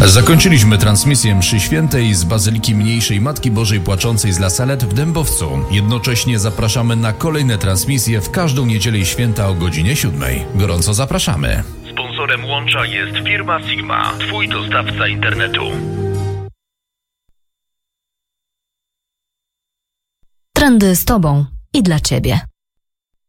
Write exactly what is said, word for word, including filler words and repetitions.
Zakończyliśmy transmisję mszy świętej z Bazyliki Mniejszej Matki Bożej Płaczącej z La Salette w Dębowcu. Jednocześnie zapraszamy na kolejne transmisje w każdą niedzielę i święta o godzinie siódmej. Gorąco zapraszamy. Sponsorem łącza jest firma Sigma, twój dostawca internetu. Trendy z Tobą i dla Ciebie.